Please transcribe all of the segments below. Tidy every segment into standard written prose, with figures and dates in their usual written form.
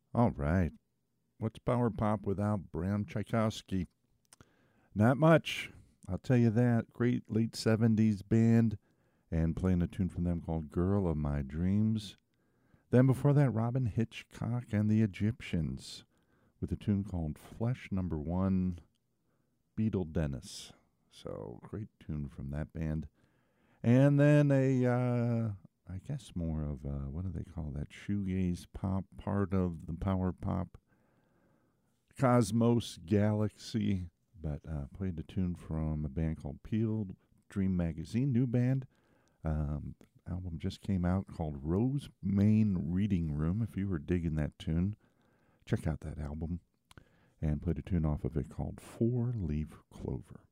All right. What's power pop without Bram Tchaikovsky? Not much. I'll tell you that. Great late 70s band and playing a tune from them called Girl of My Dreams. Then before that, Robin Hitchcock and the Egyptians with a tune called Flesh Number One, Beetle Dennis. So great tune from that band. And then I guess more of what do they call that? Shoegaze pop, part of the power pop Cosmos Galaxy, but played a tune from a band called Peel Dream Magazine, new band. Album just came out called Rose Main Reading Room. If you were digging that tune, check out that album. And played a tune off of it called Four Leaf Clover.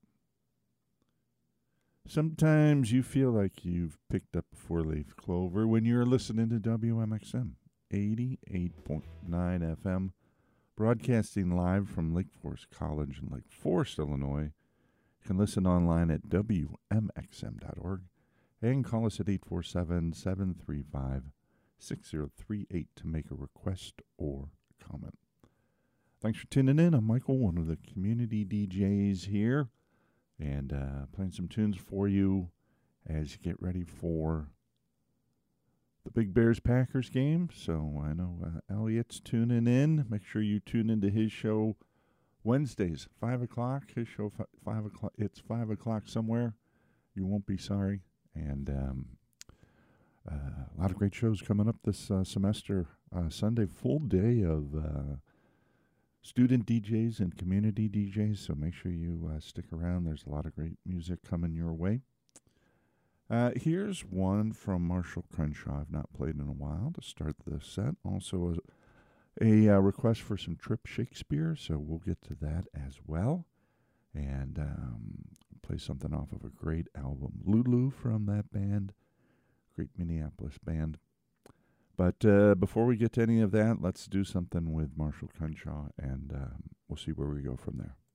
Sometimes you feel like you've picked up a four leaf clover when you're listening to WMXM 88.9 FM, broadcasting live from Lake Forest College in Lake Forest, Illinois. You can listen online at WMXM.org and call us at 847 735 6038 to make a request or comment. Thanks for tuning in. I'm Michael, one of the community DJs here, and playing some tunes for you as you get ready for the Big Bears Packers game. So I know Elliot's tuning in. Make sure you tune into his show Wednesdays, 5 o'clock. His show, 5 o'clock. It's 5 o'clock somewhere. You won't be sorry. And a lot of great shows coming up this semester. Sunday, full day of student DJs and community DJs. So make sure you stick around. There's a lot of great music coming your way. Here's one from Marshall Crenshaw. I've not played in a while to start the set. Also a request for some Trip Shakespeare, so we'll get to that as well. And play something off of a great album, Lulu, from that band. Great Minneapolis band. But before we get to any of that, let's do something with Marshall Crenshaw, and we'll see where we go from there.